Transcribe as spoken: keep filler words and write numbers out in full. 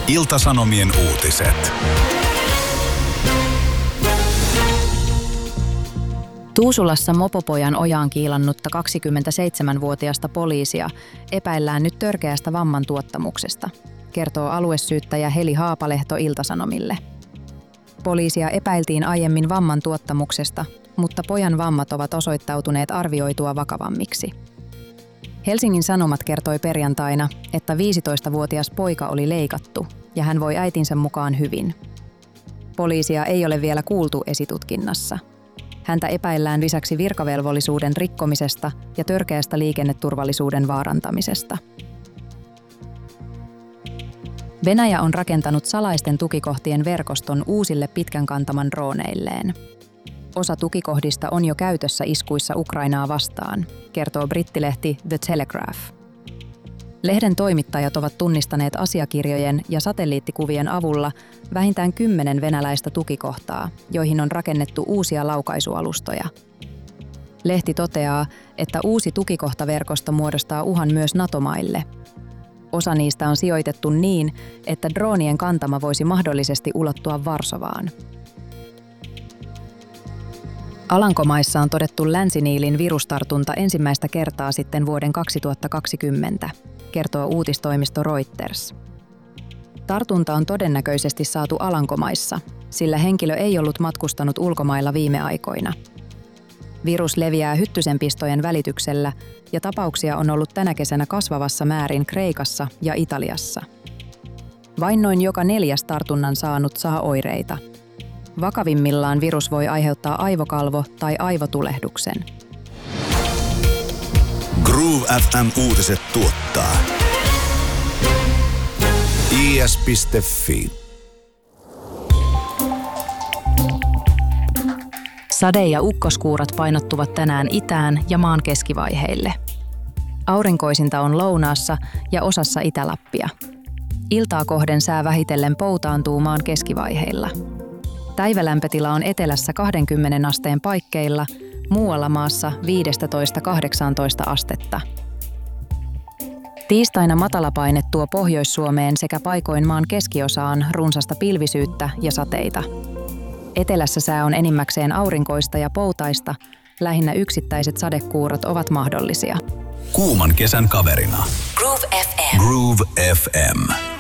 Ilta-Sanomien uutiset. Tuusulassa mopopojan ojaan kiilannutta kaksikymmentäseitsemänvuotiasta poliisia epäillään nyt törkeästä vammantuottamuksesta, kertoo aluesyyttäjä Heli Haapalehto Ilta-Sanomille. Poliisia epäiltiin aiemmin vammantuottamuksesta, mutta pojan vammat ovat osoittautuneet arvioitua vakavammiksi. Helsingin Sanomat kertoi perjantaina, että viisitoistavuotias poika oli leikattu ja hän voi äitinsä mukaan hyvin. Poliisia ei ole vielä kuultu esitutkinnassa. Häntä epäillään lisäksi virkavelvollisuuden rikkomisesta ja törkeästä liikenneturvallisuuden vaarantamisesta. Venäjä on rakentanut salaisten tukikohtien verkoston uusille pitkän kantaman drooneilleen. Osa tukikohdista on jo käytössä iskuissa Ukrainaa vastaan, kertoo brittilehti The Telegraph. Lehden toimittajat ovat tunnistaneet asiakirjojen ja satelliittikuvien avulla vähintään kymmenen venäläistä tukikohtaa, joihin on rakennettu uusia laukaisualustoja. Lehti toteaa, että uusi tukikohtaverkosto muodostaa uhan myös NATO-maille. Osa niistä on sijoitettu niin, että droonien kantama voisi mahdollisesti ulottua Varsovaan. Alankomaissa on todettu länsiniilin virustartunta ensimmäistä kertaa sitten vuoden kaksituhattakaksikymmentä, kertoo uutistoimisto Reuters. Tartunta on todennäköisesti saatu Alankomaissa, sillä henkilö ei ollut matkustanut ulkomailla viime aikoina. Virus leviää hyttysenpistojen välityksellä ja tapauksia on ollut tänä kesänä kasvavassa määrin Kreikassa ja Italiassa. Vain noin joka neljäs tartunnan saanut saa oireita. Vakavimmillaan virus voi aiheuttaa aivokalvo- tai aivotulehduksen. Groove F M-uutiset tuottaa I S piste F I. Sade- ja ukkoskuurat painottuvat tänään itään ja maan keskivaiheille. Aurinkoisinta on lounaassa ja osassa Itä-Lappia. Iltaa kohden sää vähitellen poutaantuu maan keskivaiheilla. Päivälämpötila on etelässä kaksikymmentä asteen paikkeilla, muualla maassa viisitoista kahdeksantoista astetta. Tiistaina matalapaine tuo Pohjois-Suomeen sekä paikoin maan keskiosaan runsasta pilvisyyttä ja sateita. Etelässä sää on enimmäkseen aurinkoista ja poutaista, lähinnä yksittäiset sadekuurot ovat mahdollisia. Kuuman kesän kaverina. Groove F M. Groove F M.